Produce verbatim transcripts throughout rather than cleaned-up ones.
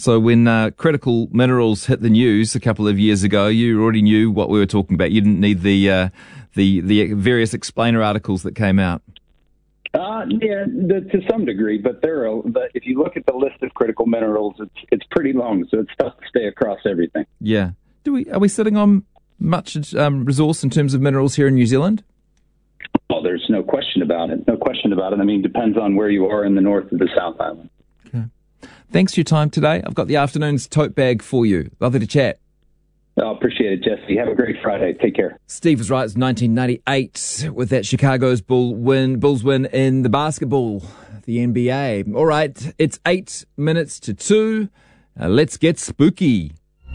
So when uh, critical minerals hit the news a couple of years ago, you already knew what we were talking about. You didn't need the uh, the the various explainer articles that came out. Uh, yeah, the, to some degree, but there are. But if you look at the list of critical minerals, it's it's pretty long, so it's tough to stay across everything. Yeah. Do we are we sitting on much um, resource in terms of minerals here in New Zealand? Oh, there's no question about it. No question about it. I mean, it depends on where you are in the North or the South Island. Okay. Thanks for your time today. I've got the afternoon's tote bag for you. Lovely to chat. I appreciate it, Jesse. Have a great Friday. Take care. Steve was right. It's nineteen ninety-eight with that Chicago's Bull win, Bulls win in the basketball, the N B A. All right, it's eight minutes to two. Uh, let's get spooky.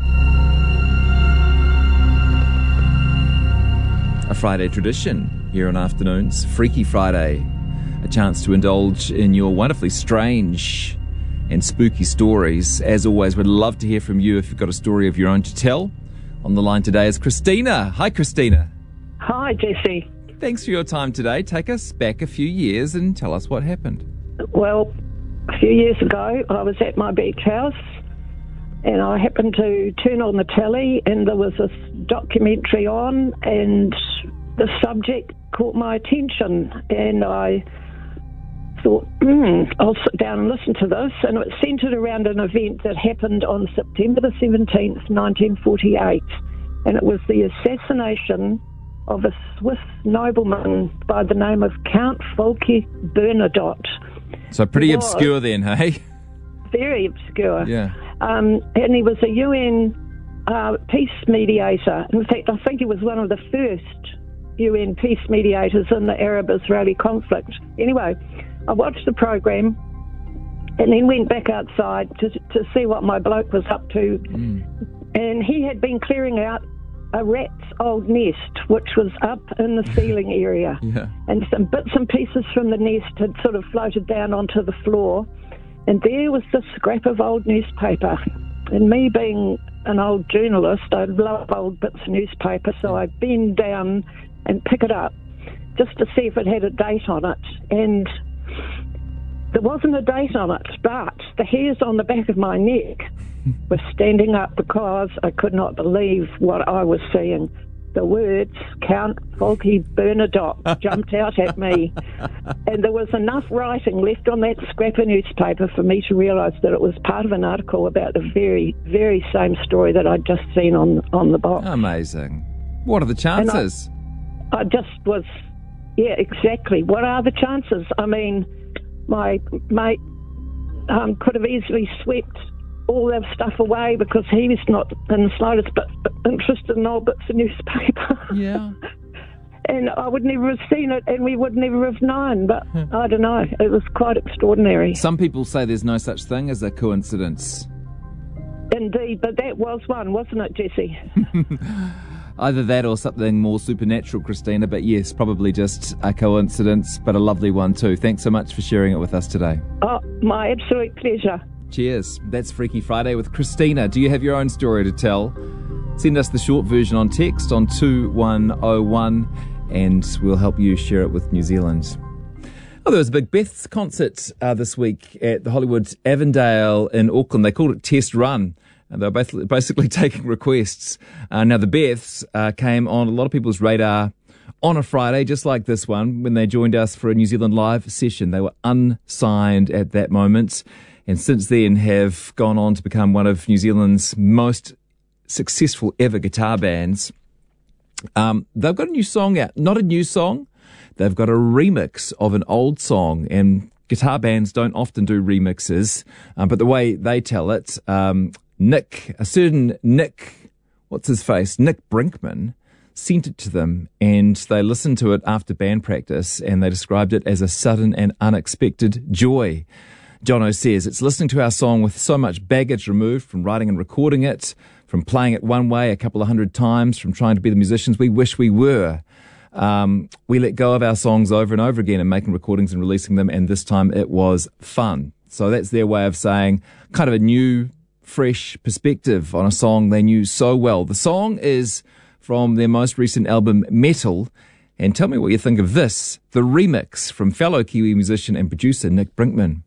A Friday tradition here on Afternoons. Freaky Friday. A chance to indulge in your wonderfully strange and spooky stories. As always, we'd love to hear from you if you've got a story of your own to tell. On the line today is Christina. Hi, Christina. Hi, Jesse. Thanks for your time today. Take us back a few years and tell us what happened. Well, a few years ago, I was at my beach house and I happened to turn on the telly and there was this documentary on and the subject caught my attention and I thought, hmm, I'll sit down and listen to this. And it centred around an event that happened on September the seventeenth, nineteen forty-eight. And it was the assassination of a Swiss nobleman by the name of Count Volker Bernadotte. So pretty obscure then, hey? Very obscure. Yeah. Um, and he was a U N uh, peace mediator. In fact, I think he was one of the first U N peace mediators in the Arab-Israeli conflict. Anyway, I watched the program and then went back outside to to see what my bloke was up to. Mm. And he had been clearing out a rat's old nest, which was up in the ceiling area. Yeah. And some bits and pieces from the nest had sort of floated down onto the floor. And there was this scrap of old newspaper. And me being an old journalist, I love old bits of newspaper, so I bend down and pick it up just to see if it had a date on it. And there wasn't a date on it, but the hairs on the back of my neck were standing up because I could not believe what I was seeing. The words Count Volker Bernadotte jumped out at me, and there was enough writing left on that scrap of newspaper for me to realise that it was part of an article about the very, very same story that I'd just seen on on the box. Amazing. What are the chances? I, I just was, yeah, exactly. What are the chances? I mean, my mate um, could have easily swept all that stuff away because he was not in the slightest bit interested in old bits of newspaper. Yeah. And I would never have seen it and we would never have known, but yeah. I don't know. It was quite extraordinary. Some people say there's no such thing as a coincidence. Indeed, but that was one, wasn't it, Jesse? Either that or something more supernatural, Christina, but yes, probably just a coincidence, but a lovely one too. Thanks so much for sharing it with us today. Oh, my absolute pleasure. Cheers. That's Freaky Friday with Christina. Do you have your own story to tell? Send us the short version on text on two one oh one and we'll help you share it with New Zealand. Oh, there was a big Beth's concert uh, this week at the Hollywood Avondale in Auckland. They called it Test Run. And they were basically, basically taking requests. Uh, now, the Beths uh, came on a lot of people's radar on a Friday, just like this one, when they joined us for a New Zealand Live session. They were unsigned at that moment, and since then have gone on to become one of New Zealand's most successful ever guitar bands. Um, they've got a new song out. Not a new song. They've got a remix of an old song, and guitar bands don't often do remixes, um, but the way they tell it, um, Nick, a certain Nick, what's his face, Nick Brinkman, sent it to them, and they listened to it after band practice, and they described it as a sudden and unexpected joy. Jono says, it's listening to our song with so much baggage removed from writing and recording it, from playing it one way a couple of hundred times, from trying to be the musicians we wish we were. Um, we let go of our songs over and over again and making recordings and releasing them, and this time it was fun. So that's their way of saying kind of a new, fresh perspective on a song they knew so well. The song is from their most recent album, Metal. And tell me what you think of this, the remix from fellow Kiwi musician and producer Nick Brinkman.